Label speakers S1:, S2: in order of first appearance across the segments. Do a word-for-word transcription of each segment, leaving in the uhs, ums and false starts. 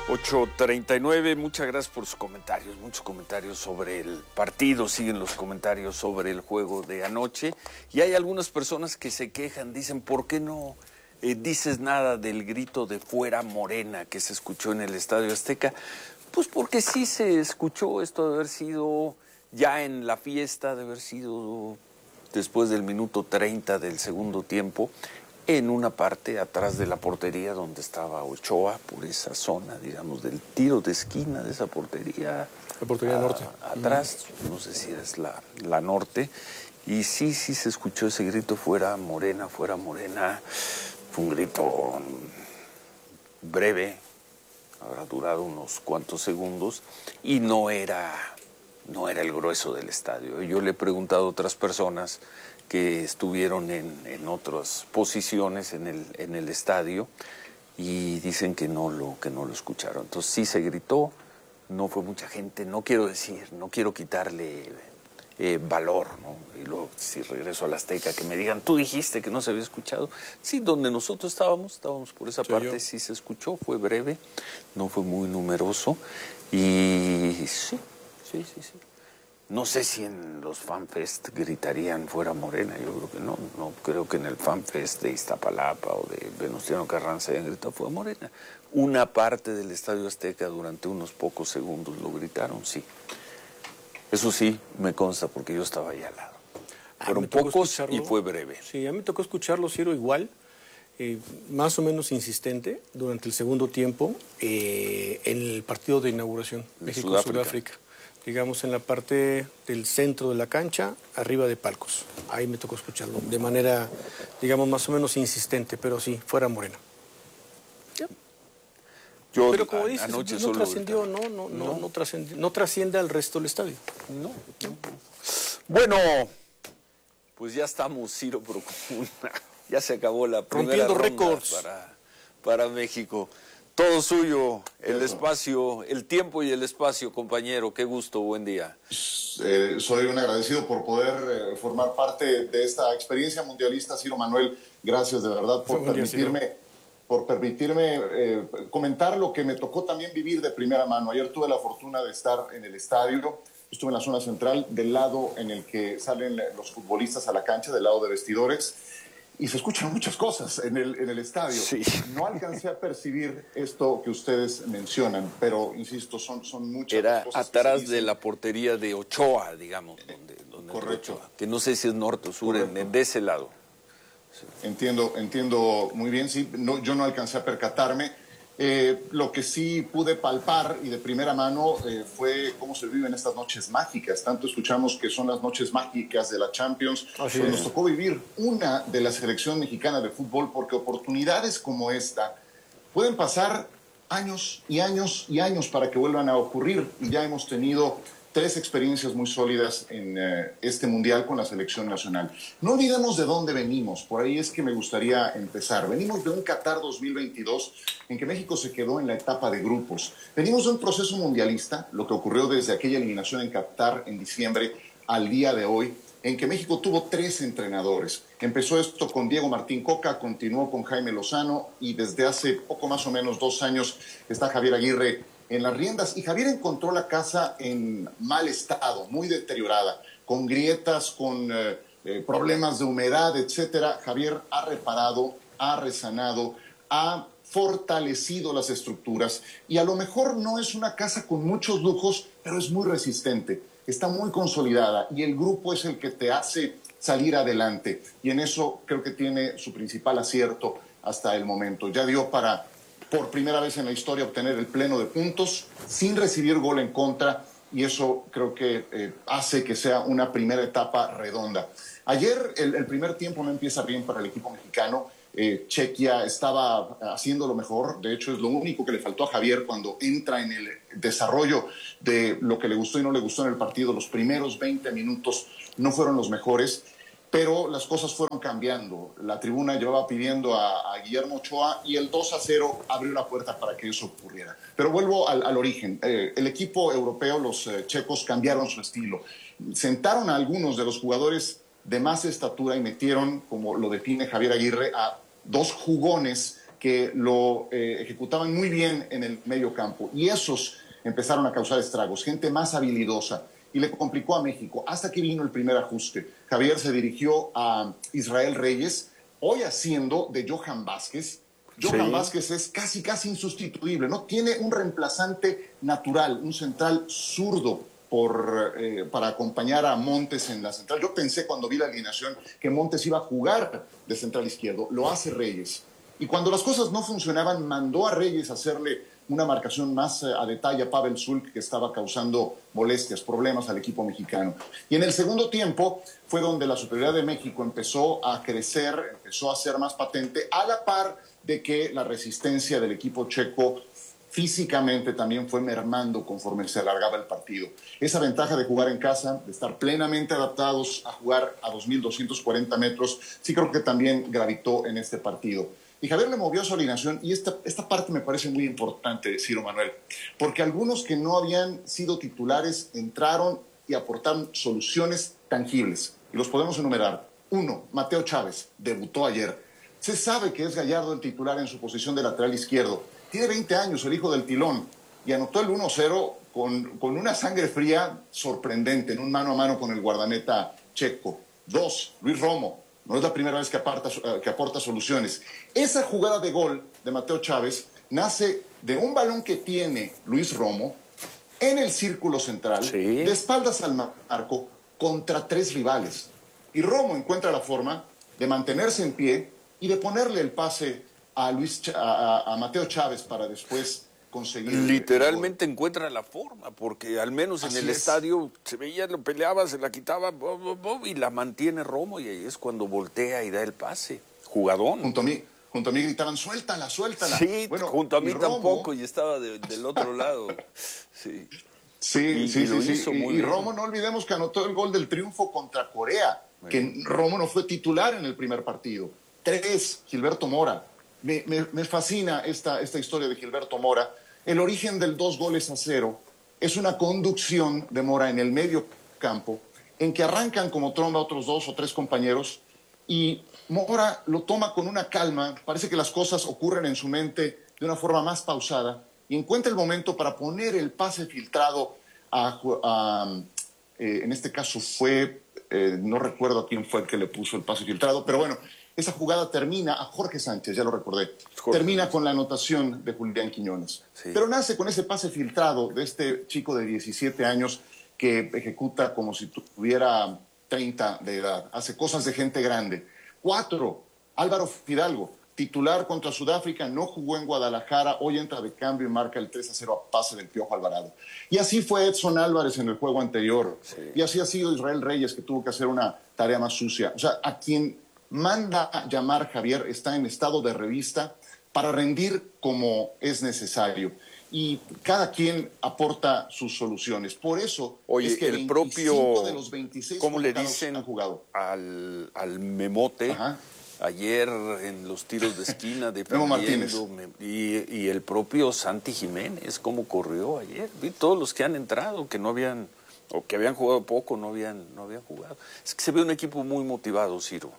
S1: ocho treinta y nueve, muchas gracias por sus comentarios, muchos comentarios sobre el partido, siguen los comentarios sobre el juego de anoche, y hay algunas personas que se quejan, dicen, ¿por qué no eh, dices nada del grito de fuera Morena que se escuchó en el Estadio Azteca? Pues porque sí se escuchó, esto de haber sido ya en la fiesta, de haber sido después del minuto treinta del segundo tiempo, en una parte atrás de la portería donde estaba Ochoa, por esa zona, digamos, del tiro de esquina de esa portería.
S2: La portería
S1: a,
S2: norte.
S1: Atrás, uh-huh. No sé si es la, la norte. Y sí, sí se escuchó ese grito, fuera Morena, fuera Morena. Fue un grito breve, habrá durado unos cuantos segundos, y no era, no era el grueso del estadio. Yo le he preguntado a otras personas que estuvieron en, en otras posiciones en el, en el estadio y dicen que no, lo, que no lo escucharon. Entonces sí se gritó, no fue mucha gente, no quiero decir, no quiero quitarle eh, valor, ¿no? Y luego si regreso a la Azteca que me digan, tú dijiste que no se había escuchado. Sí, donde nosotros estábamos, estábamos por esa sí, parte, yo. Sí se escuchó, fue breve, no fue muy numeroso y sí, sí, sí, sí. No sé si en los FanFest gritarían fuera Morena, yo creo que no, no creo que en el FanFest de Iztapalapa o de Venustiano Carranza hayan gritado fuera Morena. Una parte del Estadio Azteca durante unos pocos segundos lo gritaron, sí. Eso sí, me consta porque yo estaba ahí al lado. Fueron pocos y fue breve.
S2: Sí, a mí me tocó escucharlo, Ciro, igual, eh, más o menos insistente durante el segundo tiempo eh, en el partido de inauguración, México-Sudáfrica. Digamos, en la parte del centro de la cancha, arriba de palcos. Ahí me tocó escucharlo de manera, digamos, más o menos insistente, pero sí, fuera Morena. ¿Ya?
S1: Yo
S2: pero como dices,
S1: anoche
S2: no
S1: solo
S2: trascendió, no, no, no, no, no trascendió, no trasciende al resto del estadio.
S1: No, no. Bueno, pues ya estamos, Ciro Procuna. Ya se acabó la primera
S2: rompiendo
S1: ronda
S2: récords
S1: para, para México. Todo suyo, el espacio, el tiempo y el espacio, compañero. Qué gusto, buen día.
S3: Eh, soy un agradecido por poder eh, formar parte de esta experiencia mundialista, Ciro Manuel. Gracias de verdad por día, permitirme, Ciro. por permitirme eh, comentar lo que me tocó también vivir de primera mano. Ayer tuve la fortuna de estar en el estadio. Estuve en la zona central, del lado en el que salen los futbolistas a la cancha, del lado de vestidores. Y se escuchan muchas cosas en el, en el estadio.
S1: Sí.
S3: No alcancé a percibir esto que ustedes mencionan, pero, insisto, son, son muchas
S1: Era
S3: cosas.
S1: Era atrás
S3: que se
S1: de la portería de Ochoa, digamos, donde, donde
S3: correcto.
S1: Ochoa, que no sé si es norte o sur, en, de ese lado.
S3: Sí. Entiendo, entiendo muy bien, sí. No, yo no alcancé a percatarme. Eh, lo que sí pude palpar y de primera mano eh, fue cómo se viven estas noches mágicas. Tanto escuchamos que son las noches mágicas de la Champions,
S2: Así
S3: pues
S2: es.
S3: nos tocó vivir una de la selección mexicana de fútbol, porque oportunidades como esta pueden pasar años y años y años para que vuelvan a ocurrir, y ya hemos tenido tres experiencias muy sólidas en eh, este Mundial con la selección nacional. No olvidemos de dónde venimos, por ahí es que me gustaría empezar. Venimos de un Qatar dos mil veintidós en que México se quedó en la etapa de grupos. Venimos de un proceso mundialista, lo que ocurrió desde aquella eliminación en Qatar en diciembre al día de hoy, en que México tuvo tres entrenadores. Empezó esto con Diego Martín Coca, continuó con Jaime Lozano y desde hace poco más o menos dos años está Javier Aguirre en las riendas, y Javier encontró la casa en mal estado, muy deteriorada, con grietas, con eh, eh, problemas de humedad, etcétera. Javier ha reparado, ha resanado, ha fortalecido las estructuras, y a lo mejor no es una casa con muchos lujos, pero es muy resistente, está muy consolidada, y el grupo es el que te hace salir adelante, y en eso creo que tiene su principal acierto hasta el momento. Ya dio para, por primera vez en la historia, obtener el pleno de puntos sin recibir gol en contra, y eso creo que eh, hace que sea una primera etapa redonda. Ayer el, el primer tiempo no empieza bien para el equipo mexicano. Eh, Chequia estaba haciendo lo mejor, de hecho es lo único que le faltó a Javier cuando entra en el desarrollo de lo que le gustó y no le gustó en el partido. Los primeros veinte minutos no fueron los mejores, pero las cosas fueron cambiando. La tribuna llevaba pidiendo a, a Guillermo Ochoa, y el dos a cero abrió la puerta para que eso ocurriera. Pero vuelvo al, al origen. Eh, el equipo europeo, los eh, checos, cambiaron su estilo. Sentaron a algunos de los jugadores de más estatura y metieron, como lo define Javier Aguirre, a dos jugones que lo eh, ejecutaban muy bien en el medio campo. Y esos empezaron a causar estragos, gente más habilidosa. Y le complicó a México hasta que vino el primer ajuste. Javier se dirigió a Israel Reyes, hoy haciendo de Johan Vázquez. Johan sí. Vázquez es casi, casi insustituible, ¿no? Tiene un reemplazante natural, un central zurdo por, eh, para acompañar a Montes en la central. Yo pensé cuando vi la alineación que Montes iba a jugar de central izquierdo. Lo hace Reyes. Y cuando las cosas no funcionaban, mandó a Reyes a hacerle una marcación más a detalle a Pavel Zulk, que estaba causando molestias, problemas al equipo mexicano. Y en el segundo tiempo fue donde la superioridad de México empezó a crecer, empezó a ser más patente, a la par de que la resistencia del equipo checo físicamente también fue mermando conforme se alargaba el partido. Esa ventaja de jugar en casa, de estar plenamente adaptados a jugar a dos mil doscientos cuarenta metros, sí creo que también gravitó en este partido. Y Javier le movió su alineación, y esta, esta parte me parece muy importante, Ciro Manuel, porque algunos que no habían sido titulares entraron y aportaron soluciones tangibles. Y los podemos enumerar. Uno, Mateo Chávez, debutó ayer. Se sabe que es Gallardo el titular en su posición de lateral izquierdo. Tiene veinte años, el hijo del Tilón, y anotó el uno cero con, con una sangre fría sorprendente, en un mano a mano con el guardameta checo. Dos, Luis Romo. No es la primera vez que aporta, que aporta soluciones. Esa jugada de gol de Mateo Chávez nace de un balón que tiene Luis Romo en el círculo central, sí. de espaldas al marco, contra tres rivales. Y Romo encuentra la forma de mantenerse en pie y de ponerle el pase a, Luis, a, a Mateo Chávez para después conseguir...
S1: Literalmente encuentra la forma, porque al menos en Así el es. estadio se veía, lo peleaba, se la quitaba, bo, bo, bo, y la mantiene Romo, y ahí es cuando voltea y da el pase. Jugadón.
S3: Junto a mí, junto a mí gritaban, suéltala, suéltala.
S1: Sí, bueno, junto a mí Romo, tampoco, y estaba de, del otro lado. Sí,
S3: sí, y, sí, y sí, sí. sí. Y, y Romo, no olvidemos que anotó el gol del triunfo contra Corea, bueno. que Romo no fue titular en el primer partido. Tres, Gilberto Mora. Me, me, me fascina esta, esta historia de Gilberto Mora. El origen del dos goles a cero es una conducción de Mora en el medio campo, en que arrancan como tromba otros dos o tres compañeros, y Mora lo toma con una calma, parece que las cosas ocurren en su mente de una forma más pausada, y encuentra el momento para poner el pase filtrado a, a eh, en este caso fue, eh, no recuerdo a quién fue el que le puso el pase filtrado, pero bueno, esa jugada termina, a Jorge Sánchez, ya lo recordé, Jorge. termina con la anotación de Julián Quiñones. Sí. Pero nace con ese pase filtrado de este chico de diecisiete años que ejecuta como si tuviera treinta de edad, hace cosas de gente grande. Cuatro, Álvaro Fidalgo, titular contra Sudáfrica, no jugó en Guadalajara, hoy entra de cambio y marca el tres a cero a pase del Piojo Alvarado. Y así fue Edson Álvarez en el juego anterior, sí. y así ha sido Israel Reyes, que tuvo que hacer una tarea más sucia. O sea, a quien manda a llamar Javier está en estado de revista para rendir como es necesario. Y cada quien aporta sus soluciones. Por eso
S1: Oye,
S3: es que
S1: el propio,
S3: de los veintiséis
S1: ¿cómo le dicen
S3: han jugado?
S1: Al, al Memote? Ajá. Ayer en los tiros de esquina de
S3: Memo Martínez.
S1: Y, y el propio Santi Jiménez, cómo corrió ayer. Vi todos los que han entrado, que no habían, o que habían jugado poco, no habían, no habían jugado. Es que se ve un equipo muy motivado, Ciro.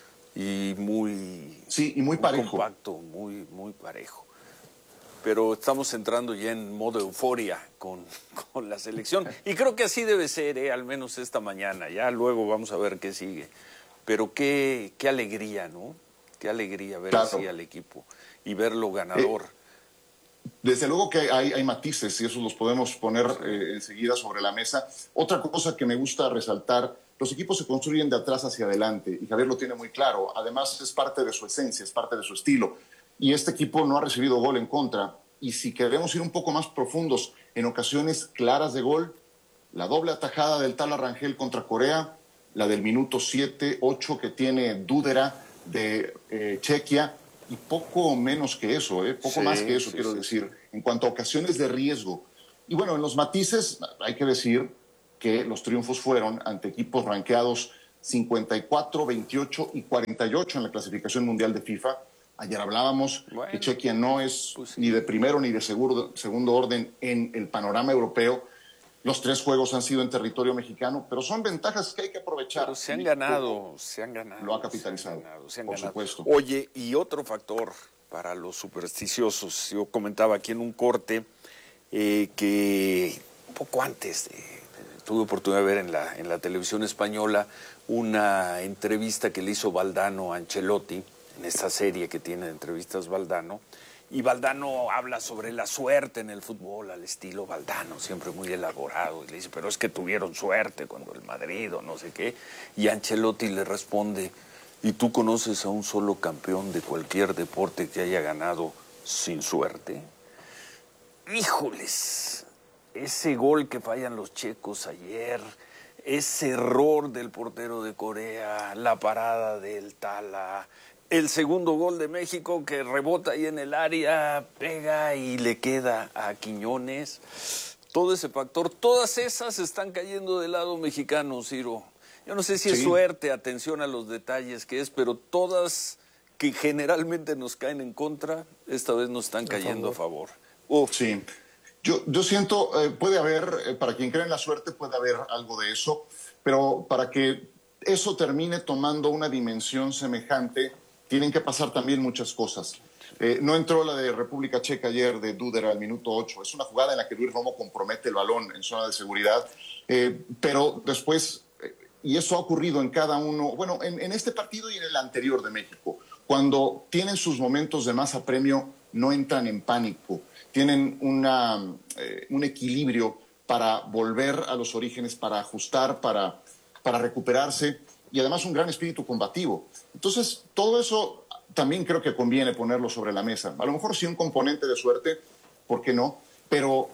S1: Y muy,
S3: sí, y muy, muy parejo.
S1: compacto, muy, muy parejo. Pero estamos entrando ya en modo euforia con, con la selección. Y creo que así debe ser, ¿eh? Al menos esta mañana. Ya luego vamos a ver qué sigue. Pero qué, qué alegría, ¿no? Qué alegría ver claro. así al equipo y verlo ganador.
S3: Eh, desde luego que hay, hay matices y esos los podemos poner eh, enseguida sobre la mesa. Otra cosa que me gusta resaltar, los equipos se construyen de atrás hacia adelante y Javier lo tiene muy claro. Además es parte de su esencia, es parte de su estilo. Y este equipo no ha recibido gol en contra. Y si queremos ir un poco más profundos, en ocasiones claras de gol, la doble atajada del Tala Rangel contra Corea, la del minuto siete, ocho que tiene Dúdera de eh, Chequia, y poco menos que eso, ¿eh? poco sí, más que eso, sí, quiero sí, decir, sí. en cuanto a ocasiones de riesgo. Y bueno, en los matices hay que decir que los triunfos fueron ante equipos rankeados cincuenta y cuatro, veintiocho y cuarenta y ocho en la clasificación mundial de FIFA. Ayer hablábamos bueno, que Chequia no es pues sí. ni de primero ni de seguro, segundo orden en el panorama europeo. Los tres juegos han sido en territorio mexicano, pero son ventajas que hay que aprovechar.
S1: Pero se han ganado, se han ganado.
S3: Lo ha capitalizado,
S1: se han ganado, se han
S3: por
S1: ganado.
S3: supuesto.
S1: Oye, y otro factor para los supersticiosos. Yo comentaba aquí en un corte eh, que un poco antes eh, tuve oportunidad de ver en la, en la televisión española una entrevista que le hizo Valdano a Ancelotti, en esta serie que tiene de entrevistas Valdano, y Valdano habla sobre la suerte en el fútbol, al estilo Valdano, siempre muy elaborado, y le dice, pero es que tuvieron suerte cuando el Madrid o no sé qué, y Ancelotti le responde, ¿y tú conoces a un solo campeón de cualquier deporte que haya ganado sin suerte? Híjoles, ese gol que fallan los checos ayer, ese error del portero de Corea, la parada del Tala, el segundo gol de México que rebota ahí en el área, pega y le queda a Quiñones. Todo ese factor, todas esas están cayendo del lado mexicano, Ciro. Yo no sé si es
S3: Sí.
S1: suerte, atención a los detalles que es, pero todas que generalmente nos caen en contra, esta vez nos están cayendo a favor. Uf.
S3: Sí. Yo, yo siento, eh, puede haber, eh, para quien cree en la suerte, puede haber algo de eso, pero para que eso termine tomando una dimensión semejante, tienen que pasar también muchas cosas. Eh, no entró la de República Checa ayer de Duder al minuto ocho. Es una jugada en la que Luis Romo compromete el balón en zona de seguridad, eh, pero después, eh, y eso ha ocurrido en cada uno, bueno, en, en este partido y en el anterior de México, cuando tienen sus momentos de más apremio, no entran en pánico, tienen una, eh, un equilibrio para volver a los orígenes, para ajustar, para, para recuperarse, y además un gran espíritu combativo. Entonces, todo eso también creo que conviene ponerlo sobre la mesa. A lo mejor sí un componente de suerte, ¿por qué no? Pero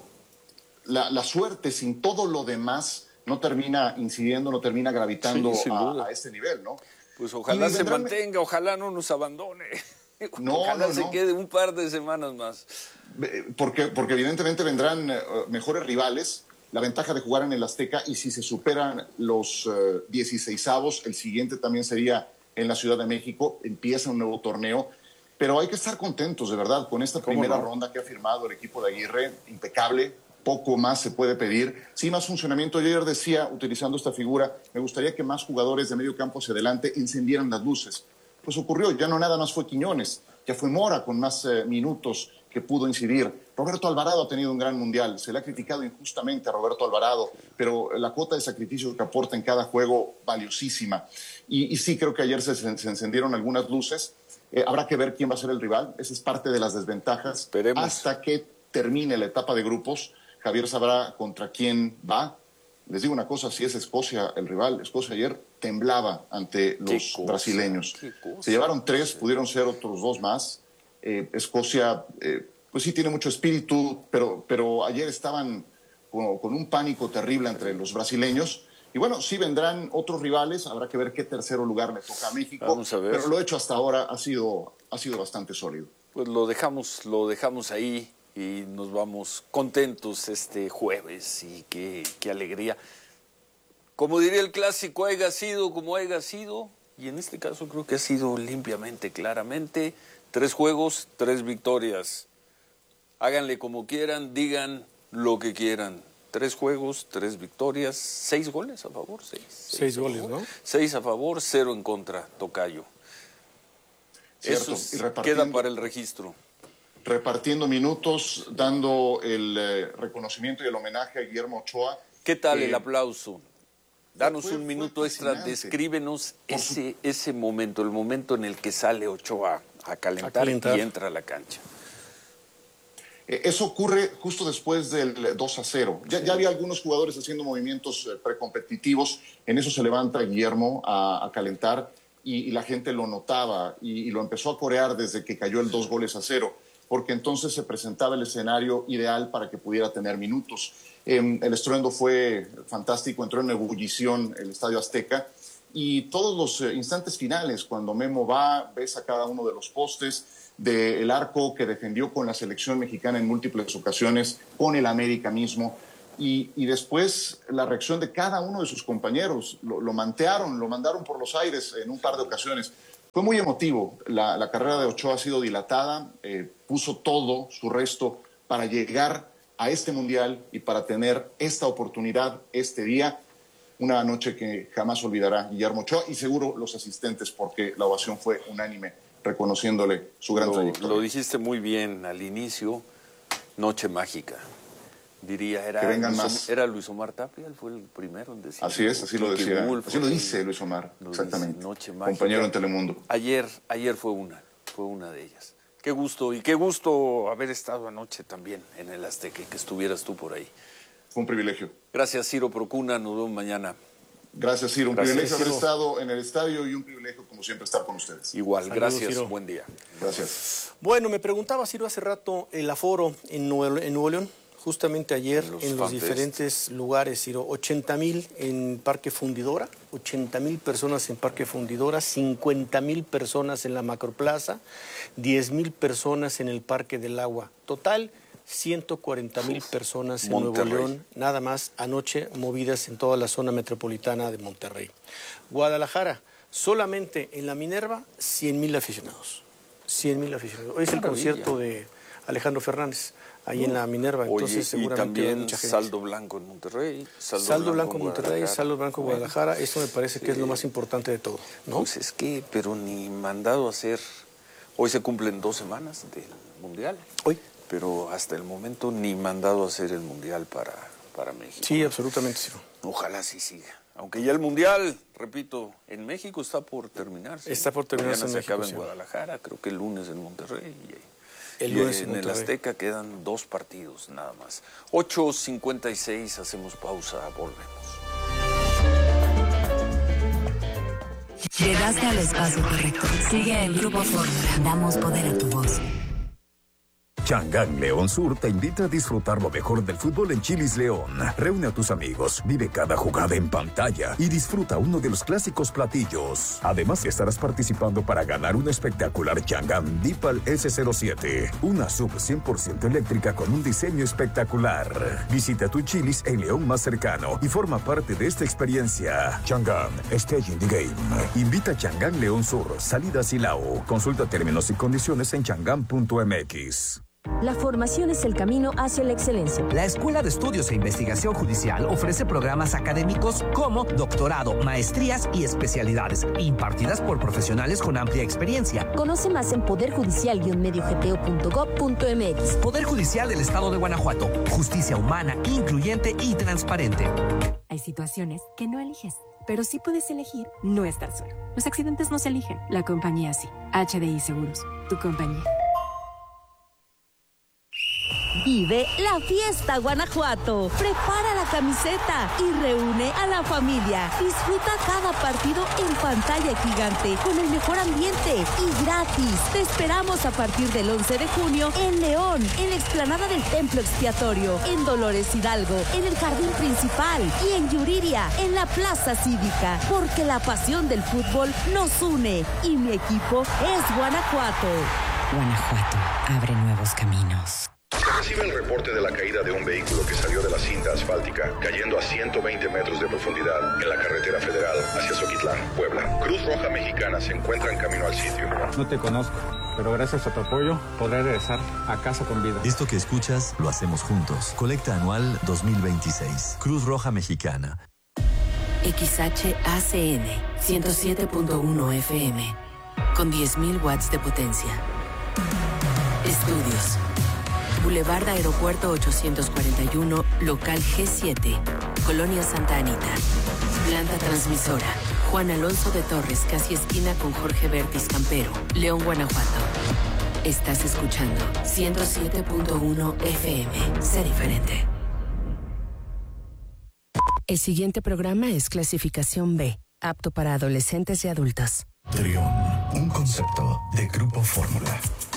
S3: la, la suerte sin todo lo demás no termina incidiendo, no termina gravitando
S1: Sí, sin duda.
S3: a, a este nivel, ¿no?
S1: Pues ojalá
S3: Y
S1: se
S3: vendrán-
S1: mantenga, ojalá no nos abandone.
S3: No,
S1: ojalá
S3: no,
S1: se
S3: no.
S1: quede un par de semanas más.
S3: Porque, porque evidentemente vendrán eh, mejores rivales, la ventaja de jugar en el Azteca, y si se superan los eh, dieciseisavos, el siguiente también sería en la Ciudad de México, empieza un nuevo torneo, pero hay que estar contentos de verdad con esta primera
S1: no?
S3: ronda que ha firmado el equipo de Aguirre, impecable, poco más se puede pedir, sí más funcionamiento. Yo ayer decía, utilizando esta figura, me gustaría que más jugadores de medio campo hacia adelante encendieran las luces. Pues ocurrió, ya no nada más fue Quiñones, ya fue Mora con más eh, minutos que pudo incidir. Roberto Alvarado ha tenido un gran mundial, se le ha criticado injustamente a Roberto Alvarado, pero la cuota de sacrificio que aporta en cada juego, valiosísima. Y, y sí, creo que ayer se, se encendieron algunas luces. Eh, habrá que ver quién va a ser el rival, esa es parte de las desventajas.
S1: Esperemos.
S3: Hasta que termine la etapa de grupos, Javier sabrá contra quién va. Les digo una cosa, si es Escocia el rival, Escocia ayer temblaba ante los
S1: cosa,
S3: brasileños.
S1: qué cosa.
S3: Se llevaron tres, pudieron ser otros dos más. Eh, Escocia, eh, pues sí tiene mucho espíritu, pero, pero ayer estaban con, con un pánico terrible entre los brasileños. Y bueno, sí vendrán otros rivales, habrá que ver qué tercero lugar le toca a México.
S1: Vamos a ver.
S3: Pero lo hecho hasta ahora ha sido, ha sido bastante sólido.
S1: Pues lo dejamos, lo dejamos ahí y nos vamos contentos este jueves, y qué, qué alegría. Como diría el clásico, haya sido como haya sido, y en este caso creo que ha sido limpiamente, claramente, tres juegos, tres victorias. Háganle como quieran, digan lo que quieran. Tres juegos, tres victorias, seis goles a favor, seis. Seis,
S2: Seis
S1: a
S2: goles,
S1: favor.
S2: ¿no?
S1: Seis a favor, cero en contra, tocayo.
S3: Cierto,
S1: Eso es-
S3: y repartiendo-
S1: queda para el registro.
S3: Repartiendo minutos, dando el eh, reconocimiento y el homenaje a Guillermo Ochoa.
S1: ¿Qué tal
S3: Eh,
S1: el aplauso? Danos
S3: fue-
S1: un
S3: fue
S1: minuto extra,
S3: fascinante.
S1: descríbenos
S3: Por su-
S1: ese, ese momento, el momento en el que sale Ochoa a calentar,
S2: A calentar.
S1: y entra a la cancha.
S3: Eh, Eso ocurre justo después del dos a cero. Ya, ya había algunos jugadores haciendo movimientos eh, precompetitivos. En eso se levanta Guillermo a, a calentar y, y la gente lo notaba y, y lo empezó a corear desde que cayó el dos goles a cero, porque entonces se presentaba el escenario ideal para que pudiera tener minutos. Eh, el estruendo fue fantástico, entró en ebullición el Estadio Azteca. Y todos los eh, instantes finales, cuando Memo va, ves a cada uno de los postes, del arco que defendió con la selección mexicana en múltiples ocasiones, con el América mismo, y, y después la reacción de cada uno de sus compañeros. Lo, lo mantearon, lo mandaron por los aires en un par de ocasiones. Fue muy emotivo. La, la carrera de Ochoa ha sido dilatada, eh, puso todo su resto para llegar a este Mundial y para tener esta oportunidad este día. Una noche que jamás olvidará Guillermo Ochoa y seguro los asistentes, porque la ovación fue unánime reconociéndole su gran
S1: lo,
S3: trayectoria.
S1: Lo dijiste muy bien al inicio, noche mágica. Diría, era,
S3: que vengan
S1: Luis,
S3: más.
S1: Era Luis Omar Tapia, él fue el primero en decir.
S3: Así es, así lo decía.
S1: Wolf,
S3: así lo dice Luis Omar, exactamente.
S1: Dice, noche mágica.
S3: Compañero en Telemundo.
S1: Ayer, ayer fue una, fue una de ellas. Qué gusto, y qué gusto haber estado anoche también en el Azteca, que estuvieras tú por ahí.
S3: Fue un privilegio.
S1: Gracias, Ciro Procuna, nos vemos mañana.
S3: Gracias, Ciro. Un
S1: Gracias,
S3: privilegio
S1: Ciro.
S3: haber estado en el estadio y un privilegio, como siempre, estar con ustedes.
S1: Igual,
S2: Saludos,
S1: gracias,
S2: Ciro.
S1: buen día.
S3: Gracias.
S2: Bueno, me preguntaba, Ciro, hace rato el aforo en Nuevo, en Nuevo León. Justamente ayer
S1: En los
S2: en los
S1: fanfest.
S2: diferentes lugares, Ciro, ochenta mil en Parque Fundidora, ochenta mil personas en Parque Fundidora, cincuenta mil personas en la Macroplaza, diez mil personas en el Parque del Agua. Total, ciento cuarenta mil personas en
S1: Monterrey.
S2: Nuevo León, nada más anoche movidas en toda la zona metropolitana de Monterrey. Guadalajara, solamente en la Minerva, cien mil aficionados. cien mil aficionados. Hoy es el
S1: Maravilla.
S2: concierto de Alejandro Fernández, ahí en la Minerva, entonces
S1: Oye, y
S2: seguramente va a haber
S1: también
S2: mucha gente.
S1: saldo blanco en Monterrey.
S2: Saldo, saldo blanco en Monterrey,
S1: Guadalajara.
S2: saldo blanco en Guadalajara, eso me parece
S1: Sí.
S2: que es lo más importante de todo, ¿no?
S1: Pues es que, pero ni mandado a hacer. Hoy se cumplen dos semanas del Mundial.
S2: Hoy.
S1: Pero hasta el momento ni mandado a hacer el Mundial para, para México.
S2: Sí, absolutamente, sí.
S1: Ojalá sí siga. Aunque ya el Mundial, repito, en México está por terminarse.
S2: Está por terminarse
S1: Mañana
S2: en
S1: se
S2: México,
S1: acaba en
S2: sí.
S1: Guadalajara, creo que el lunes en Monterrey. Y,
S2: El
S1: y
S2: lunes en
S1: en el
S2: Monterrey.
S1: Azteca quedan dos partidos nada más. ocho cincuenta y seis, hacemos pausa, volvemos.
S4: Llegaste al espacio correcto. Sigue el Grupo Fórmula. Damos poder a tu voz.
S5: Chang'an León Sur te invita a disfrutar lo mejor del fútbol en Chili's León. Reúne a tus amigos, vive cada jugada en pantalla y disfruta uno de los clásicos platillos. Además, estarás participando para ganar una espectacular Chang'an Dipal ese cero siete, una sub cien por ciento eléctrica con un diseño espectacular. Visita tu Chili's en León más cercano y forma parte de esta experiencia. Chang'an, Stay in the Game. Invita a Chang'an León Sur, salida Silao. Consulta términos y condiciones en chang'an punto m x.
S6: La formación es el camino hacia la excelencia.
S7: La Escuela de Estudios e Investigación Judicial ofrece programas académicos como doctorado, maestrías y especialidades, impartidas por profesionales con amplia experiencia.
S6: Conoce más en poder judicial guion medio g t o punto gob punto m x.
S7: Poder Judicial del Estado de Guanajuato. Justicia humana, incluyente y transparente.
S8: Hay situaciones que no eliges, pero sí puedes elegir no estar solo. Los accidentes no se eligen, la compañía sí. H D I Seguros, tu compañía.
S6: Vive la fiesta Guanajuato. Prepara la camiseta y reúne a la familia. Disfruta cada partido en pantalla gigante con el mejor ambiente y gratis. Te esperamos a partir del once de junio en León, en la explanada del Templo Expiatorio, en Dolores Hidalgo, en el Jardín Principal y en Yuriria, en la Plaza Cívica. Porque la pasión del fútbol nos une y mi equipo es Guanajuato.
S8: Guanajuato abre nuevos caminos.
S9: Se recibe el reporte de la caída de un vehículo que salió de la cinta asfáltica, cayendo a ciento veinte metros de profundidad en la carretera federal hacia Zoquitlán, Puebla. Cruz Roja Mexicana se encuentra en camino al sitio.
S10: No te conozco, pero gracias a tu apoyo podré regresar a casa con vida.
S11: Esto que escuchas lo hacemos juntos. Colecta anual dos mil veintiséis. Cruz Roja Mexicana.
S4: X H A C N ciento siete punto uno F M con diez mil watts de potencia. Estudios. Boulevard Aeropuerto ochocientos cuarenta y uno, local G siete, Colonia Santa Anita. Planta transmisora. Juan Alonso de Torres, casi esquina con Jorge Bertis Campero, León, Guanajuato. Estás escuchando ciento siete punto uno F M. Sé diferente.
S8: El siguiente programa es clasificación B, apto para adolescentes y adultos.
S5: Trión, un concepto de Grupo Fórmula.